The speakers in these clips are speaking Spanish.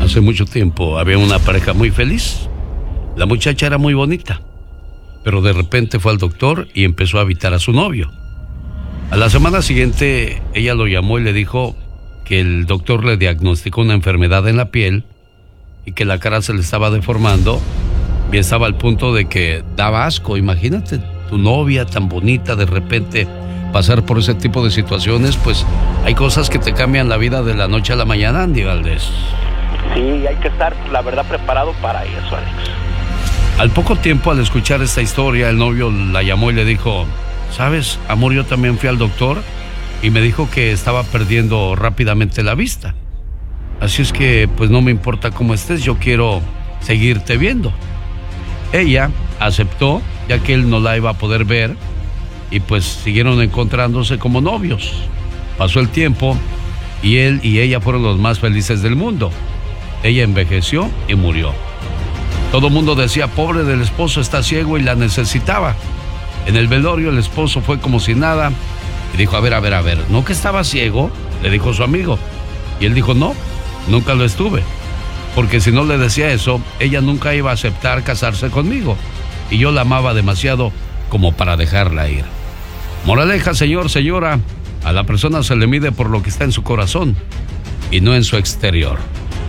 Hace mucho tiempo había una pareja muy feliz. La muchacha era muy bonita, pero de repente fue al doctor y empezó a evitar a su novio. A la semana siguiente, ella lo llamó y le dijo que el doctor le diagnosticó una enfermedad en la piel y que la cara se le estaba deformando y estaba al punto de que daba asco. Imagínate, tu novia tan bonita, de repente pasar por ese tipo de situaciones, pues hay cosas que te cambian la vida de la noche a la mañana, Andy Valdés. Sí, hay que estar, la verdad, preparado para eso, Alex. Al poco tiempo, al escuchar esta historia, el novio la llamó y le dijo: ¿sabes, amor? Yo también fui al doctor y me dijo que estaba perdiendo rápidamente la vista. Así es que, pues no me importa cómo estés, yo quiero seguirte viendo. Ella aceptó, ya que él no la iba a poder ver, y pues siguieron encontrándose como novios. Pasó el tiempo y él y ella fueron los más felices del mundo. Ella envejeció y murió. Todo el mundo decía: pobre del esposo, está ciego y la necesitaba. En el velorio el esposo fue como si nada y dijo: a ver, ¿no que estaba ciego?, le dijo su amigo. Y él dijo: no, nunca lo estuve, porque si no le decía eso, ella nunca iba a aceptar casarse conmigo, y yo la amaba demasiado como para dejarla ir. Moraleja, señor, señora: a la persona se le mide por lo que está en su corazón y no en su exterior.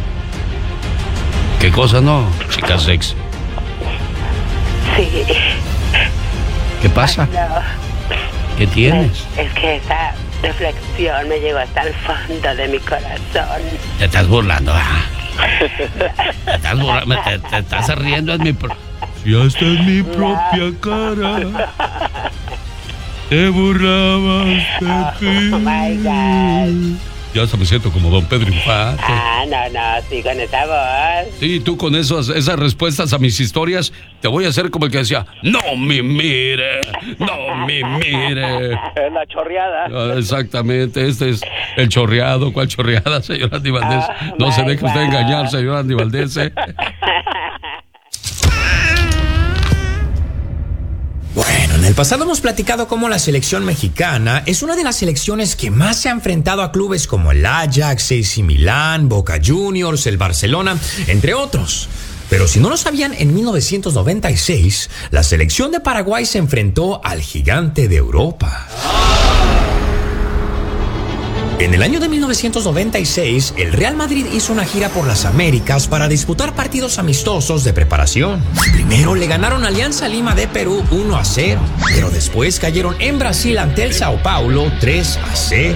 ¿Qué cosa no, chica sexy? Sí. ¿Qué pasa? No. ¿Qué tienes? Es que esa reflexión me llegó hasta el fondo de mi corazón. Te estás burlando, ¿ah? Te estás riendo en mi... Ya está en mi propia cara. Te burlabas de ti. Oh my God. Ya hasta me siento como Don Pedro Infante. No, sí, con esa voz. Sí, tú con esas respuestas a mis historias, te voy a hacer como el que decía: no me mire, no me mire. Es la chorreada. Exactamente, este es el chorreado. ¿Cuál chorreada, señor Andy Valdés? No se deje usted engañar, señor Andy Valdés. Bueno, en el pasado hemos platicado cómo la selección mexicana es una de las selecciones que más se ha enfrentado a clubes como el Ajax, AC Milán, Boca Juniors, el Barcelona, entre otros. Pero si no lo sabían, en 1996, la selección de Paraguay se enfrentó al gigante de Europa. En el año de 1996, el Real Madrid hizo una gira por las Américas para disputar partidos amistosos de preparación. Primero le ganaron a Alianza Lima de Perú 1-0, pero después cayeron en Brasil ante el Sao Paulo 3-0.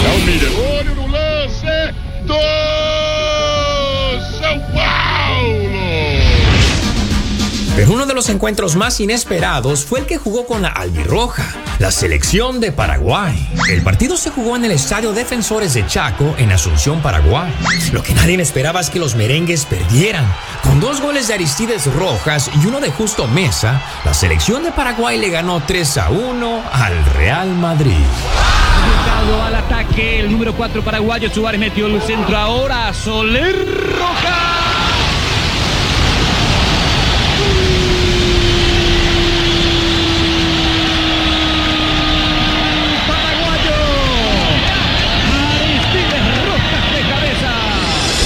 Pero uno de los encuentros más inesperados fue el que jugó con la albirroja, la selección de Paraguay. El partido se jugó en el Estadio Defensores de Chaco, en Asunción, Paraguay. Lo que nadie esperaba es que los merengues perdieran. Con 2 goles de Aristides Rojas y uno de Justo Mesa, la selección de Paraguay le ganó 3-1 al Real Madrid. Al ataque, el número 4 paraguayo, Suárez metió el centro ahora, Soler Rojas.